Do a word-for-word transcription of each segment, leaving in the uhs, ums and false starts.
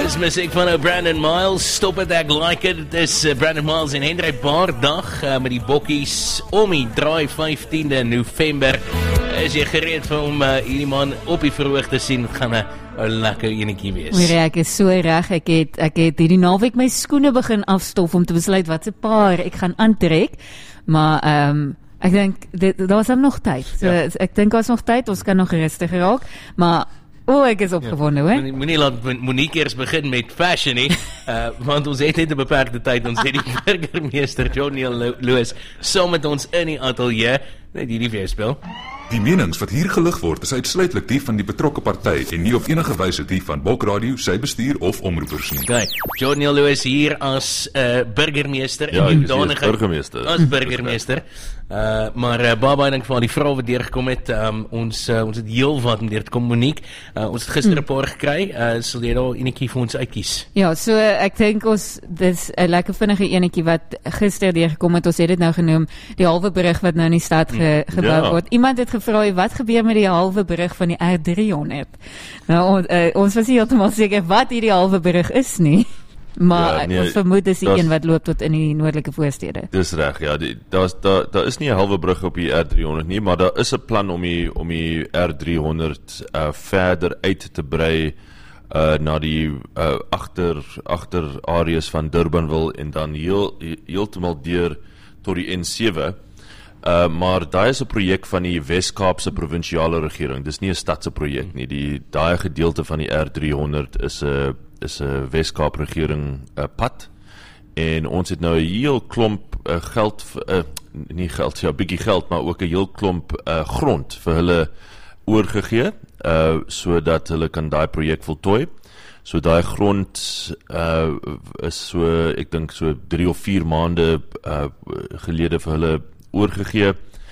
Dis musiek van ou Brandon Miles, Stop It, Ek Like It. Dit is uh, Brandon Miles en Hendrik Baardag uh, met die bokkies om die draai vyftiende November. Is jy gereed vir om uh, hierdie man op die verhoog te sien? Het gaan 'n lekker enetjie wees. Oor, ek is so reg, ek het, ek het hierdie naweek my skoene begin afstof om te besluit wat se paar ek gaan aantrek, maar ehm um, ek dink, daar is nog tyd, so, ja. Ek dink daar is nog tyd, ons kan nog rustig raak, maar o, oh, ek is opgewonde, hoor. Ja, Moenie laat Monique eers begin met fashion, nie, uh, want ons het net 'n beperkte tyd, ons het die burgemeester John Neil Lewis saam met ons in die atelier, net hierdie weer speel. Die menings wat hier gelig word is uitsluitlik die van die betrokke party en nie op enige wyse die van Bok Radio, sy bestuur of omroepers nie. Okay. John Neil Lewis hier as uh, burgemeester ja, en hoedanige burgemeester. As burgemeester. Uh, maar uh, baie dank vir al die vrae wat deurgekom het. Um, ons uh, ons het heel wat om deur te kom, Monique. Uh, ons het gister 'n paar gekry. Uh, sal jy daar enetjie vir ons uitkies? Ja, so ek dink ons dis 'n lekker vinnige enetjie wat gister deurgekom het. Ons het dit nou genoem, die halwe brug wat nou in die stad ge, gebou ja. word. Iemand het gevra wat gebeur met die halwe brug van die R driehonderd. Nou on, uh, ons was nie heeltemal seker wat hierdie halwe brug is nie. Maar ja, nee, ons vermoed dis die een wat loop tot in die noordelike voorstede. Dis reg, ja, daar daar daar is nie 'n halwe brug op die R driehonderd nie, maar daar is 'n plan om die om die R driehonderd uh, verder uit te brei uh, na die uh, agter agter areas van Durbanville en dan heel heeltemal deur tot die N sewe. Uh, maar daai is 'n projek van die Wes-Kaapse provinsiale regering. Dis nie 'n stadse projek nie. Die daai gedeelte van die R driehonderd is 'n is 'n Wes-Kaap regering uh, pad. En ons het nou 'n heel klomp uh, geld uh, nie geld, ja, bietjie geld, maar ook 'n heel klomp uh, grond vir hulle oorgegee, uh, sodat hulle kan daai projek voltooi. So daai grond uh, is so, ek dink so drie of vier maande uh, gelede vir hulle oorgegee,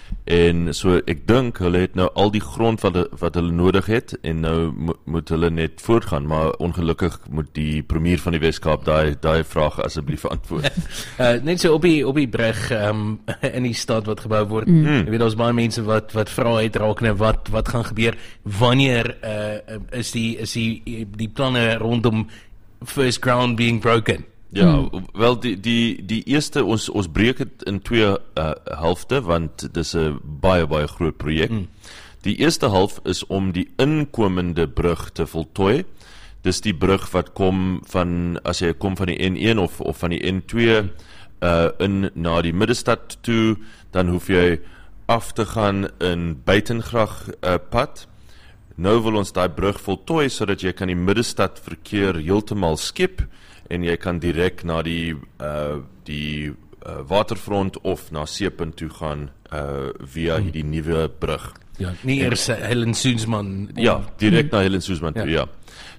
en so ek dink hulle het nou al die grond wat, wat hulle nodig het, en nou mo moet hulle net voortgaan, maar ongelukkig moet die premier van die Wes-Kaap daai daai vraag asseblief antwoord. uh, net so op die, op die brug um, in die stad wat gebou word, mm. jy weet, ons baie mense wat, wat vra het raak, nou, wat, wat gaan gebeur, wanneer uh, is, die, is die, die planne rondom first ground being broken? Ja, hmm. wel die die die eerste ons ons breek dit in twee uh, helfte, want dis 'n baie baie groot projek. Hmm. Die eerste half is om die inkomende brug te voltooi. Dis die brug wat kom van, as jy kom van die N een of of van die N twee uh in na die middestad toe, dan hoef jy af te gaan in Buitengracht uh, pad. Nou wil ons daai brug voltooi sodat jy kan die middestad verkeer heeltemal skep en jy kan direk na die uh, die uh, waterfront of na Seepunt toe gaan uh, via hmm. die nuwe brug. Ja, nie eers Helen Soensman. Ja, direk na Helen Soensman toe, ja. ja.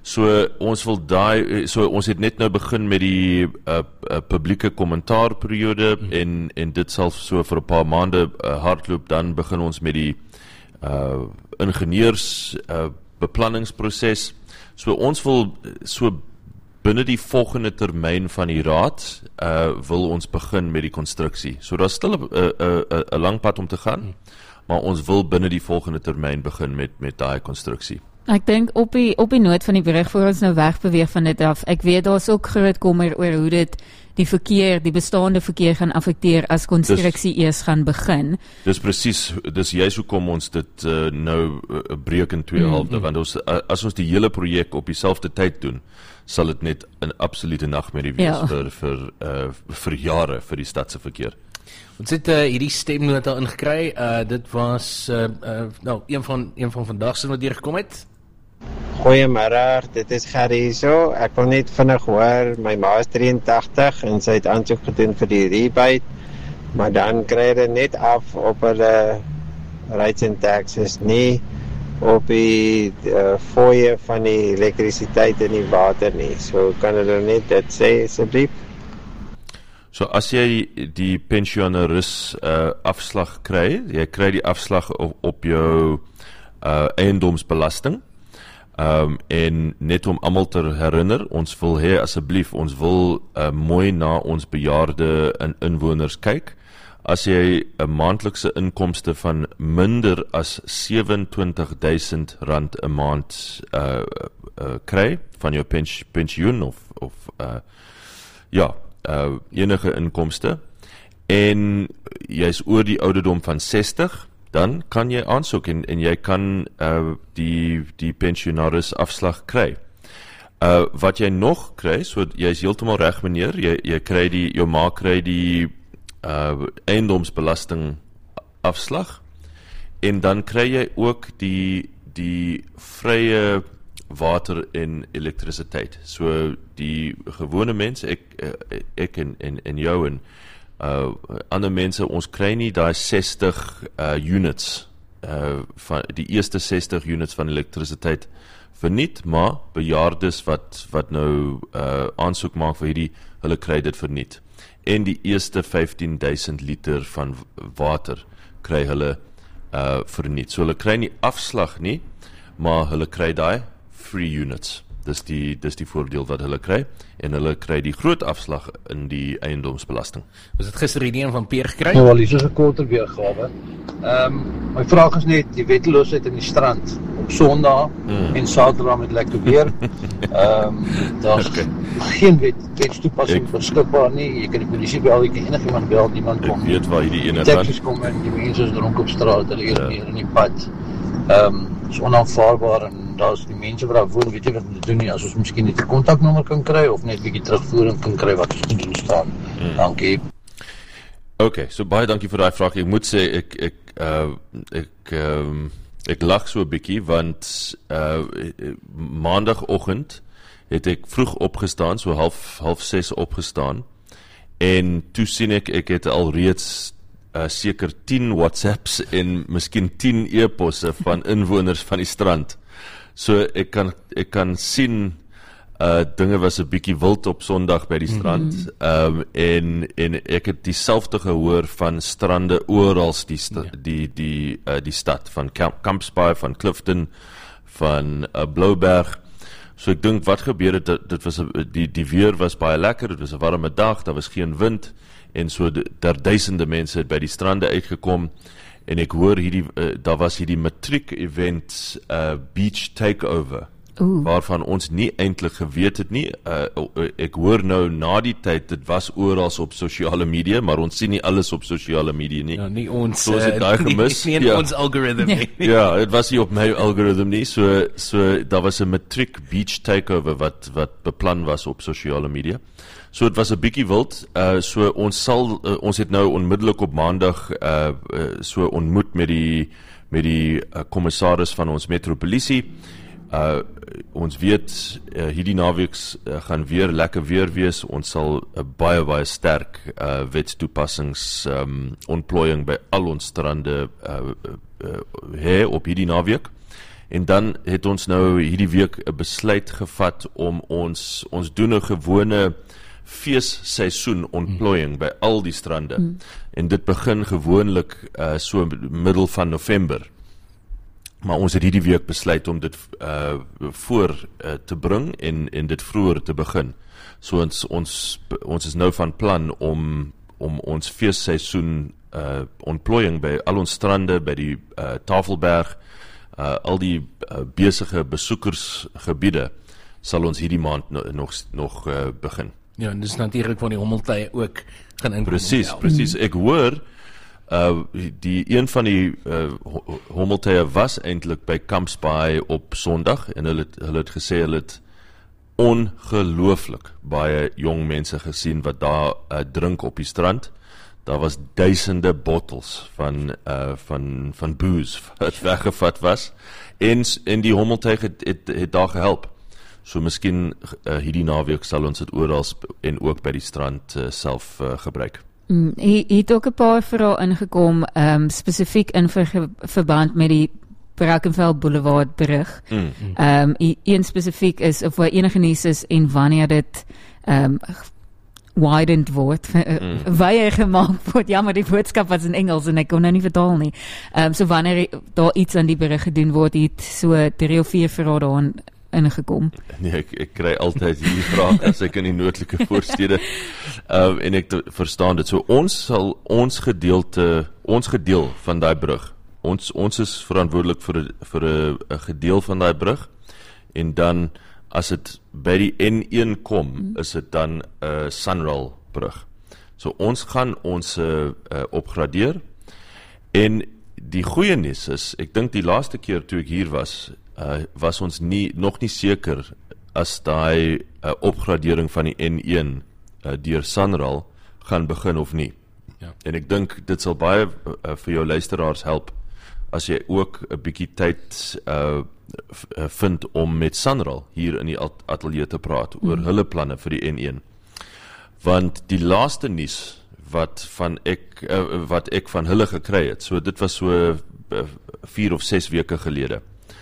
So ons wil daai so ons het net nou begin met die uh, uh, publieke kommentaarperiode hmm. en en dit sal so vir 'n paar maande uh, hardloop, dan begin ons met die uh, ingenieurs uh, beplanningsproses. So ons wil so binne die volgende termyn van die raad uh, wil ons begin met die konstruksie. So daar's stil 'n lang pad om te gaan, hmm. maar ons wil binne die volgende termyn begin met met daai konstruksie. Ek dink op die op die noot van die brug voor ons nou wegbeweeg van dit af. Ek weet daar's ook groot kommer oor hoe dit die verkeer, die bestaande verkeer gaan affekteer as konstruksie dis, eers gaan begin. Dis presies, dis juist hoekom ons dit uh, nou uh, breek in twee mm, halfte, mm. want ons, uh, as ons die hele projek op dieselfde tyd doen, sal dit net 'n absolute nagmerrie wees ja. vir vir uh, vir jare vir die stadse verkeer. Ons het uh, hierdie stemnota ingekry. Uh, dit was uh, uh, nou een van een van vandag se wat deur gekom het. Goeiemôre, dit is Gerry hierso. Ek wil net vinnig hoor, my ma is drieëntagtig en sy het aansoek gedoen vir die rebate, maar dan kry hulle net af op hulle rates and taxes, nie op die uh, fooie van die elektrisiteit en die water nie. So kan hulle net dit sê asseblief. So as jy die pensionaris uh, afslag kry, jy kry die afslag op, op jou uh, eiendomsbelasting. Um, en net om almal te herinner, ons wil hê asseblief, ons wil uh, mooi na ons bejaarde en inwoners kyk. as jy 'n maandelikse inkomste van minder as sewe-en-twintig duisend rand 'n maand uh, uh, kry van jou pens, pensioen of, of uh, ja, uh, enige inkomste en jy is oor die ouderdom van sestig, dan kan jy aansoek en, en jy kan uh, die, die pensionaris afslag kry. Uh, wat jy nog kry, so jy is heeltemal reg meneer, jy, jy kry die, jou ma kry die uh, eiendomsbelasting afslag en dan kry jy ook die, die vrye water en elektrisiteit. So die gewone mens, ek, ek en, en, en jou en uh, ander mense, ons kry nie daai sestig uh, units, uh, van, die eerste sestig units van elektrisiteit verniet, maar bejaardes wat, wat nou uh, aansoek maak vir hierdie, hulle kry dit verniet. En die eerste vyftien duisend liter van water kry hulle uh, verniet. So hulle kry nie afslag nie, maar hulle kry daai free units. Dis die, dis die voordeel wat hulle kry, en hulle kry die groot afslag in die eiendomsbelasting. Was dit gister die een van Peer gekry? Nou, al is ons 'n korter weergawe. Ehm, um, my vraag is net, die wetteloosheid in die strand, op Sondag mm. en Saterdag met lekker weer. Ehm, um, daar's okay. geen wet, wetstoepassing ek, beskikbaar nie, jy kan die polisie bel, jy kan enigiemand bel, niemand kom. Ek weet waar hierdie ene taxis kom en die mense is dronk op straat, hulle eet meer in die pad. Ehm, um, is onaanvaarbaar en daar's die mense wat daar woon, weet jy wat om te doen nie, as ons miskien net 'n kontaknommer kan kry of net 'n bietjie terugvoering kan kry wat ons te doen staan. Mm. Dankie. Ok, so baie dankie vir daai vraag. Ek moet sê ek ek uh, ek um, ek lag so 'n bietjie want uh, maandagooggend het ek vroeg opgestaan, so half half ses opgestaan en toe sien ek ek het al reeds Uh, seker tien WhatsApps en miskien tien e-posse van inwoners van die strand. So ek kan ek kan sien uh, dinge was 'n bietjie wild op Sondag by die strand. Mm-hmm. um, en en ek het dieselfde gehoor van strande oral die sta, ja. die die uh, die stad van Campspire, van Clifton, van uh, Blouberg. So ek dink wat gebeur het, dit, dit was die die weer was baie lekker, dit was 'n warme dag, daar was geen wind. En so daar duisende mense het by die strande uitgekom en ek hoor hierdie, uh, daar was hierdie matriek event uh, beach takeover Ooh. Waarvan ons nie eintlik geweet het nie. Uh, ek hoor nou na die tyd, dit was oral op sosiale media, maar ons sien nie alles op sosiale media nie. Ja, nie ons, so het uh, gemis. nie, nie in ja. ons algoritme nie. Ja, dit was nie op my algoritme nie, so, so daar was 'n matriek beach takeover wat, wat beplan was op sosiale media. So dit was 'n bietjie wild, uh, so ons sal, uh, ons het nou onmiddellik op maandag uh, uh, so ontmoet met die, met die uh, kommissaris van ons metropolisie. Uh, ons weet, uh, hierdie naweeks uh, gaan weer lekker weer wees, ons sal 'n uh, baie baie sterk uh, wetstoepassings um, ontplooiing by al ons strande uh, uh, hê op hierdie naweek. En dan het ons nou hierdie week 'n besluit gevat om ons, ons doen 'n gewone feesseisoen ontplooiing mm. by al die strande. Mm. En dit begin gewoonlik uh, so middel van November. Maar ons het hierdie week besluit om dit uh, voor uh, te bring en, en dit vroeër te begin. So ons, ons, ons is nou van plan om, om ons feesseisoen uh, ontplooiing by al ons strande, by die uh, Tafelberg, uh, al die uh, besige besoekersgebiede, sal ons hierdie maand no, nog, nog uh, begin. Ja, en dis natuurlik van die hommeltye ook gaan inkom. Precies, precies. Ek hoor, uh, die een van die uh, hommeltye was eintlik by Campspire op Sondag, en hulle, hulle het gesê, hulle het ongelooflik baie jong mense gesien wat daar uh, drink op die strand. Daar was duisende bottels van, uh, van, van booze wat weggevat was, en, en die hommeltuig het, het, het daar gehelp. So miskien uh, hierdie naweek sal ons dit oral en ook by die strand uh, self uh, gebruik. Mm, hier het ook 'n paar vrae ingekom, um, spesifiek in ver, verband met die Brackenfell Boulevard berig. Mm. Um, een spesifiek is of waar enige nuus is en wanneer dit um, widened word, mm. weier gemaakt word. Ja, maar die boodskap was in Engels en ek kon nou nie vertaal nie. Um, so wanneer daar iets aan die berig gedoen word, het so drie of vier vrae daarin ingekom? Nee, ek, ek kry altyd hierdie vraag as ek in die noordelike voorstede uh, en ek te, verstaan dit. So ons sal ons gedeelte, ons gedeel van daai brug. Ons ons is verantwoordelik vir vir 'n gedeel van daai brug en dan as dit by die N een kom, hmm. is dit dan 'n uh, Sunrail brug. So ons gaan ons uh, uh, opgradeer en die goeie nuus is, ek dink die laaste keer toe ek hier was, uh, was ons nie nog nie seker as daai uh, opgradering van die N een uh, deur Sunrail gaan begin of nie. Ja. En ek dink dit sal baie uh, vir jou luisteraars help as jy ook 'n bietjie tyd uh, vind om met Sunrail hier in die ateljee te praat mm. oor hulle planne vir die N een. Want die laaste nuus wat van ek uh, wat ek van hulle gekry het, so dit was so uh, vier of ses weke gelede,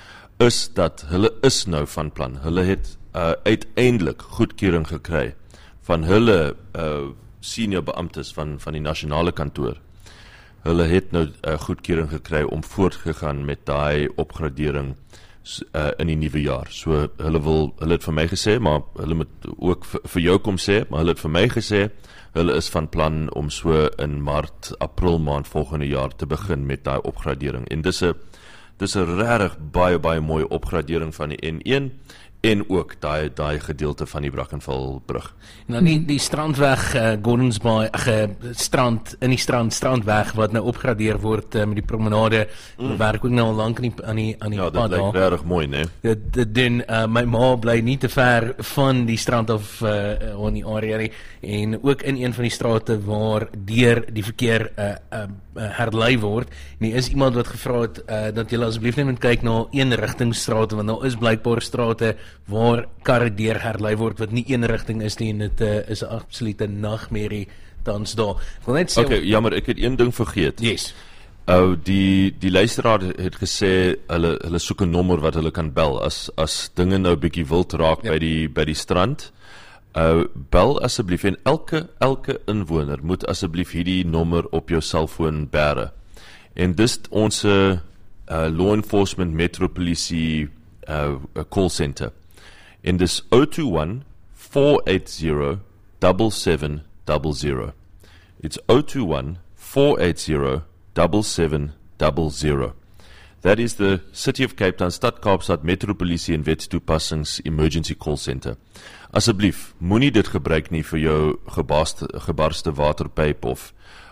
is dat hulle is nou van plan. Hulle het uh, uiteindelik goedkeuring gekry van hulle uh, senior beamptes van van die nasionale kantoor. Hulle het nou uh, goedkeuring gekry om voortgegaan met daai opgradering uh, in die nuwe jaar. So hulle wil hulle het vir my gesê, maar hulle moet ook vir, vir jou kom sê, maar hulle het vir my gesê hulle is van plan om so in Maart, April maand volgende jaar te begin met daai opgradering. En dis 'n dis 'n regtig baie baie mooi opgradering van die N een en ook daai daai gedeelte van die Brackenfell brug. Nou die die strandweg uh, Gordons Bay, ag uh, strand in die strand strandweg wat nou opgradeer word uh, met die promenade. Mm. Werk ook nou al lank aan die aan die aan die ja, pad daar. Ja, dit lyk regtig mooi, né? Dit dit doen uh, my ma bly nie te ver van die strand of uh, in die area nie en ook in een van die strate waar deur die verkeer uh, uh, uh, herlei word. En er is iemand wat gevra het uh, dat julle asseblief net moet kyk na een rigtingstrate want daar is blykbaar strate waar karre deur herlei word wat nie een rigting is nie en dit uh, is 'n absolute nagmerrie tans daar. Ek wil net sê okay, jammer, ek het een ding vergeet. Yes. Uh, die die luisteraar het gesê hulle hulle soek 'n nommer wat hulle kan bel as as dinge nou bietjie wild raak yep. by die by die strand. Uh, bel asseblief en elke elke inwoner moet asseblief hierdie nommer op jou selfoon bære. En dis ons uh, law enforcement metropolisie uh, call center. En dis zero two one, four eight zero, seven seven zero zero. It's zero two one, four eight zero, seven seven zero zero. That is the City of Cape Town Stad Kaapstad Metropolisie en Wetstoepassings Emergency Call Center. Asseblief, moenie dit gebruik nie vir jou gebarste, gebarste waterpyp of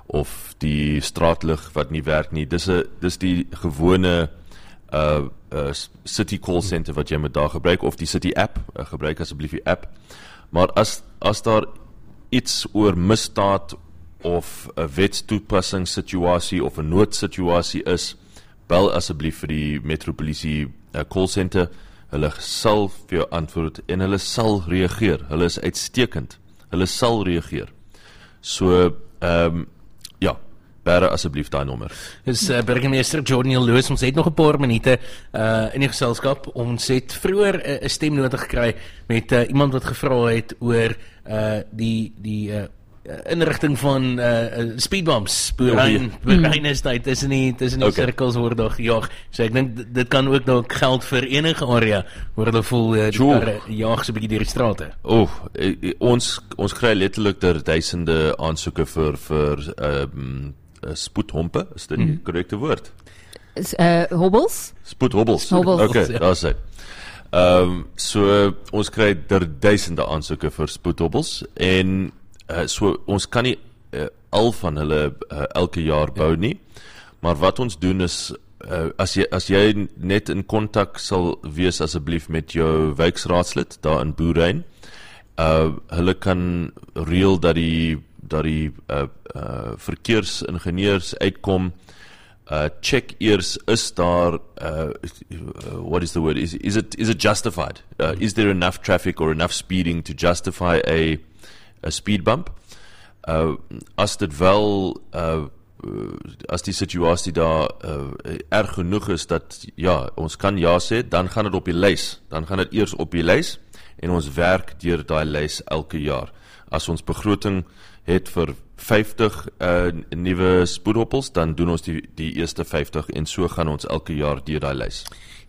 of die straatlig wat nie werk nie. Dis 'n dis die gewone uh, uh City Call Center wat jy moet daar gebruik of die City app, uh, gebruik asseblief die app. Maar as as daar iets oor misdaad of 'n wetstoepassingssituasie of 'n noodsituasie is, bel asseblief vir die Metropolisie uh, Call Center. Hulle sal vir jou antwoord en hulle sal reageer. Hulle is uitstekend. Hulle sal reageer. So, ehm um, ja, bære asseblief daai nommer. Dis uh, burgemeester Jordan Lewis, ons het nog 'n paar minute uh, in die geselskap. Ons het vroeër 'n uh, stemnote gekry met uh, iemand wat gevra het oor uh, die die uh, inrigting van uh, speedbumps. Boerrein, boerrein is dit tussen die tussen die okay. Sirkels word daar gejaag. So ek dink dit kan ook dalk geld vir enige area waar hulle voel uh, die karre jaag so 'n bietjie deur die strate. O, oh, ons ons kry letterlik ter duisende aansoeke vir vir um, spoedhompe, is dit die mm. korrekte woord? Uh, hobbels? Spoedhobbels. Hobbels. Okay, ja. Daar's hy. Ehm um, so ons kry ter duisende aansoeke vir spoedhobbels en Uh, so ons kan nie uh, al van hulle uh, elke jaar bou nie, maar wat ons doen is uh, as jy as jy net in kontak sal wees asseblief met jou wijkraadslid daar in Boerrein, uh, hulle kan reël dat die dat die uh, uh, verkeersingenieurs uitkom. Uh, check eers is daar uh, what is the word is is it is it justified? Uh, is there enough traffic or enough speeding to justify a 'n speed bump. Uh, as dit wel uh, as die situasie daar uh, erg genoeg is dat ja, ons kan ja sê, dan gaan dit op die lys. Dan gaan dit eers op die lys en ons werk deur daai lys elke jaar. As ons begroting het vir vyftig uh, nuwe spoedhoppels, dan doen ons die die eerste vyftig en so gaan ons elke jaar deur daai lys.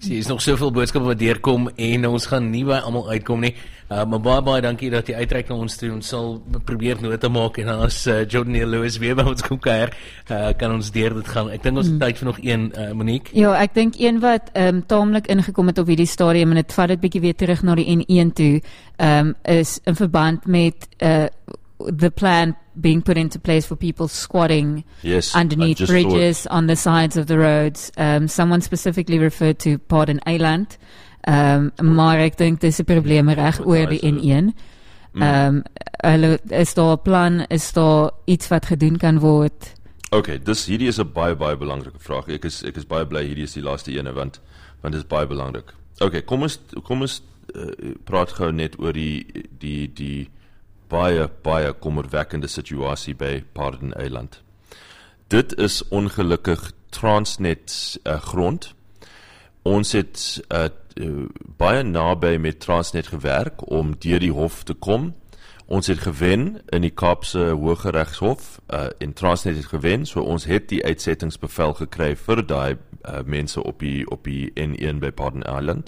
Daar is nog soveel boodskappe wat deurkom en ons gaan nie by almal uitkom nie. Uh, maar baie baie dankie dat jy uitreik na ons toe. Ons sal probeer note maak en as uh, Jordan Lewis weer by ons kom kuier, uh, kan ons deur dit gaan. Ek dink ons het tyd vir nog een, uh, Monique. Ja, ek dink een wat um, taamlik ingekom het op hierdie stadium en dit vat dit bietjie weer terug na die N een toe, um, is in verband met uh, the plan being put into place for people squatting yes, underneath bridges on the sides of the roads. Um, someone specifically referred to Pardon Eiland. Um, maar ek dink dis 'n probleem reg oor die N een. Um, hulle, is daar 'n plan, is daar iets wat gedoen kan word? Okay, dis hierdie is 'n baie baie belangrike vraag. Ek is ek is baie bly hierdie is die laaste ene want want dit is baie belangrik. Okay, kom ons kom ons uh, praat gou net oor die die die baie baie kommerwekkende situasie by Pardon Eiland. Dit is ongelukkig Transnet uh, grond. Ons het uh, uh, baie naby met Transnet gewerk om deur die hof te kom. Ons het gewen in die Kaapse Hooggeregshof uh, en Transnet het gewen, so ons het die uitsettingsbevel gekry vir daai uh, mense op die op die N een by Pardon Eiland.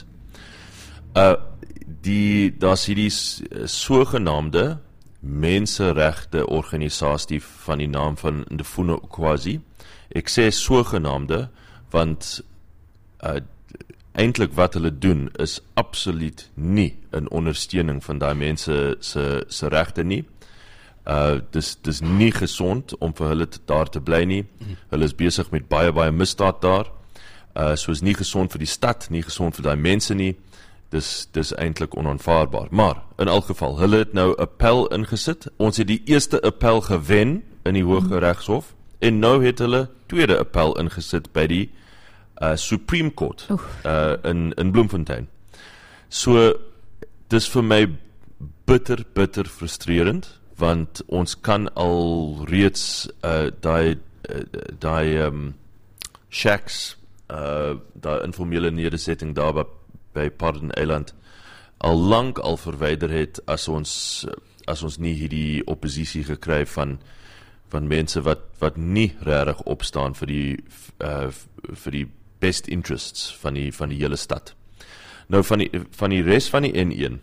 Uh, die daar's hierdie sogenaamde menseregte organisasie van die naam van Ndefuna Ukwazi. Ek sê sogenaamde want uh, eintlik wat hulle doen is absoluut nie in ondersteuning van daai mense se se regte nie. Uh dis dis nie gesond om vir hulle te, daar te bly nie. Hulle is besig met baie baie misdaad daar. Uh so is nie gesond vir die stad, nie gesond vir daai mense nie. Dis dis eintlik onaanvaarbaar. Maar in elk geval, hulle het nou 'n appel ingesit. Ons het die eerste appel gewen in die Hooggeregshof en nou het hulle tweede appel ingesit by die Uh, Supreme Court uh, in, in Bloemfontein. So, dis vir my bitter, bitter frustrerend, want ons kan al reeds uh, die, uh, die um, shacks, uh, die informele nederzetting daar by, by Pardon Eiland, al lang al verwyder het as ons, as ons nie hierdie oppositie gekry van van mense wat, wat nie regtig opstaan vir die, uh, vir die best interests van die, van die hele stad. Nou van die, van die rest van die N een,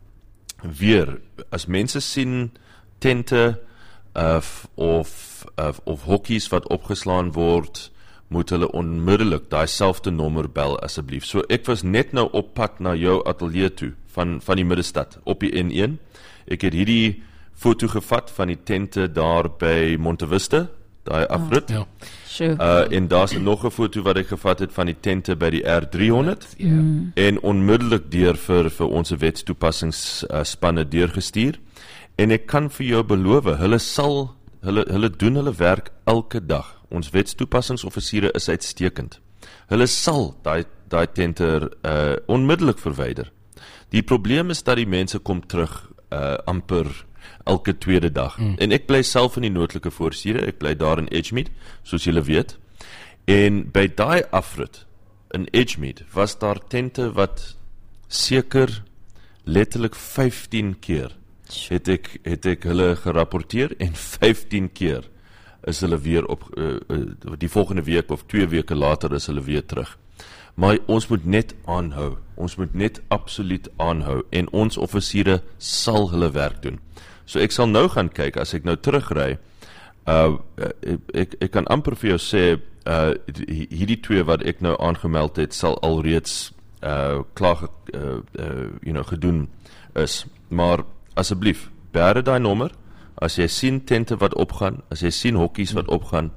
weer, as mense sien tente uh, of, uh, of hokkies wat opgeslaan word, moet hulle onmiddellik daai selfde nommer bel asseblief. So ek was net nou op pad na jou atelier toe, van, van die middestad, op die N een. Ek het hierdie foto gevat van die tente daar by Montevista, daai afrit. Ja. Sure. Uh, en daar's nog 'n foto wat ek gevat het van die tente by die R driehonderd Ja. Mm. en onmiddellik deur vir vir ons wetstoepassingsspanne uh, deurgestuur. En ek kan vir jou beloof, hulle sal hulle hulle doen hulle werk elke dag. Ons wetstoepassingsoffisiere is uitstekend. Hulle sal daai daai tente uh, onmiddellik verwyder. Die probleem is dat die mense kom terug uh, amper elke tweede dag. Mm. En ek bly self in die noordelike voorstede, ek bly daar in Edgemead, soos julle weet. En by daai afrit in Edgemead was daar tente wat seker letterlik vyftien keer het ek het ek hulle gerapporteer en vyftien keer is hulle weer op uh, uh, die volgende week of twee weke later is hulle weer terug. Maar ons moet net aanhou. Ons moet net absoluut aanhou en ons offisiere sal hulle werk doen. So ek sal nou gaan kyk, as ek nou terugry, uh, ek, ek kan amper vir jou sê, uh, hierdie twee wat ek nou aangemeld het, sal alreeds uh, klaar uh, uh, you know, gedoen is. Maar asseblief, bere daai nommer, as jy sien tente wat opgaan, as jy sien hokkies wat opgaan,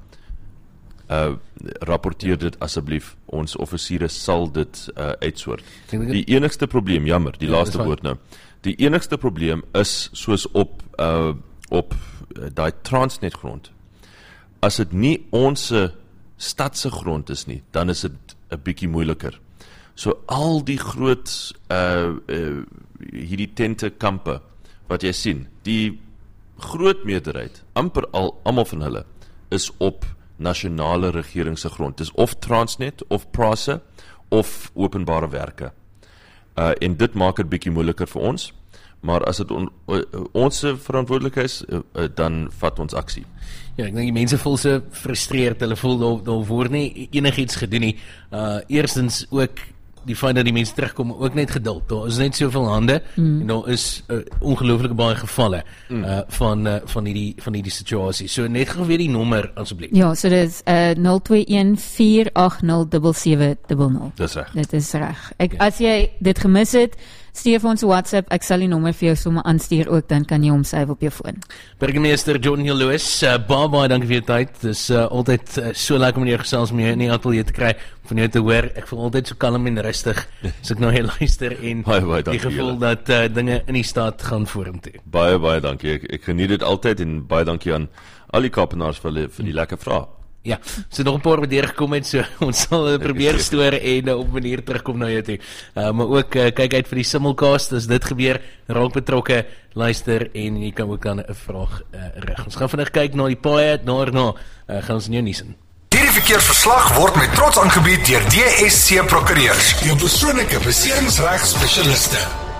uh, rapporteer dit asseblief, ons offisiere sal dit uh, uitsoort. Die enigste probleem, jammer, die ja, laaste woord nou, die enigste probleem is soos op uh, op uh, daai Transnet grond. As dit nie ons stadse grond is nie, dan is dit 'n bietjie moeiliker. So al die groot uh, uh, hierdie tente kampe wat jy sien, die groot meerderheid, amper al almal van hulle is op nasionale regering se grond. Dis of Transnet of Prasa of openbare werke. Uh, en dit maak dit bietjie moeiliker vir ons, maar as dit on, uh, ons verantwoordelikheid is, uh, uh, dan vat ons aksie. Ja, ek dink die mense voel so frustreerd, hulle voel daar daar word nie enigiets gedoen nie. Uh eerstens ook die feit dat die mense terugkom ook net geduld. Daar is net soveel hande mm. en daar is uh, ongelooflik baie gevalle mm. uh, van uh, van hierdie van hierdie situasie. So net gou weer die nommer asseblief. Ja, so dit is uh, nul twee een vier agt nul sewe sewe nul nul. Dis reg. Dit is reg. Ek as jy dit gemis het, stuur vir ons WhatsApp, ek sal die nommer vir jou sommer aanstuur ook, dan kan jy hom save op jou foon. Burgemeester John Hill Lewis, uh, baie baie dankie vir jou tyd. Dit is uh, altyd uh, so lekker om jou gesels met jou in die ateljee te kry, van jou te hoor. Ek voel altyd so kalm en rustig as ek nou hier luister en baie, baie die gevoel jylle. dat uh, dinge in die staat gaan vorentoe. Baie baie dankie. Ek, ek geniet dit altyd en baie dankie aan al die Kaapenaars vir die, vir die lekker vrae. Ja, so nog 'n paar wat deurgekom het, so ons sal uh, probeer stoor en uh, op 'n manier terugkom na jou toe. Uh, maar ook uh, kyk uit vir die simulcast, as dit gebeur, raak betrokke, luister en jy kan ook dan 'n vraag uh, rig. Ons gaan vinnig kyk na die paaie, daarna uh, gaan ons in jou nuus in. Hierdie verkeersverslag word met trots aangebied deur D S C Prokureurs, jou persoonlike beseringsregspesialiste.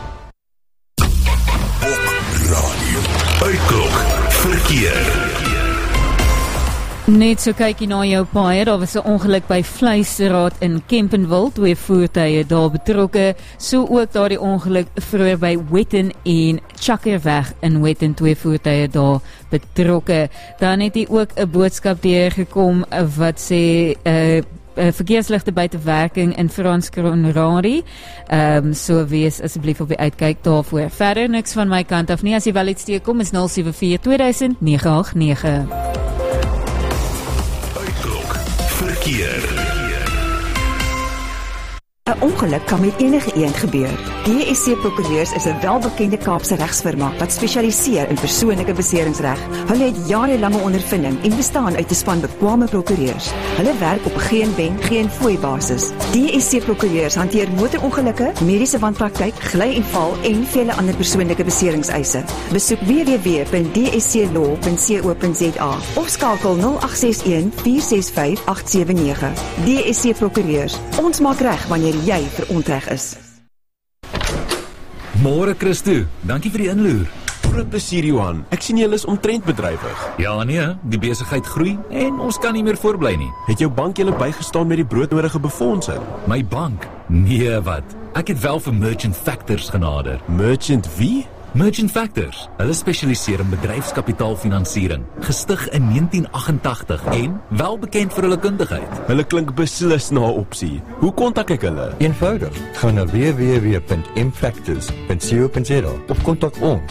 Radio Uitklok verkeer. Net so kykie na jou paai, daar was 'n ongeluk by Vleisraad in Kempenwil, twee voertuie daar betrokke, so ook daar die ongeluk vroeër by Wetton en Chakkerweg in Wetton, twee voertuie daar betrokke. Dan het hy ook 'n boodskap deurgekom wat sê uh, Uh, verkeersligte buite werking in Frans Kronrari. Ehm um, so wees asseblief op die uitkyk daarvoor. Verder niks van my kant af nie. As jy wel iets teekom is nul sewe vier twee duisend nege agt nege. Uitklok verkeer. 'n Ongeluk kan met enige een gebeur. D S C Prokureurs is 'n welbekende Kaapse regsfirma wat spesialiseer in persoonlike beseringsreg. Hulle het jarelange ondervinding en bestaan uit 'n span bekwame prokureurs. Hulle werk op 'n geen wen, geen fooi basis. D S C Prokureurs hanteer motorongelukke, mediese wanpraktyk, gly en val en vele ander persoonlike beseringseise. Besoek w w w punt d s c law punt co punt z a of skakel nul agt ses een vier ses vyf agt sewe nege. D S C Prokureurs. Ons maak reg wanneer jy verontreg is. Môre Christo, dankie vir die inloer. Groot plesier Johan, ek sien jy is omtrent bedrywig. Ja nee, die besigheid groei en ons kan nie meer voorbly nie. Het jou bank julle bygestaan met die broodnodige befondsing? My bank? Nee wat, ek het wel vir Merchant Factors genader. Merchant wie? Merchant Factors, hulle spesialiseer in bedryfskapitaalfinansiering, gestig in negentien agt-en-tagtig en wel bekend vir hulle kundigheid. Hulle klink beslis na 'n opsie. Hoe kontak ek hulle? Eenvoudig, gaan na w w w punt m factors punt co punt z a of kontak ons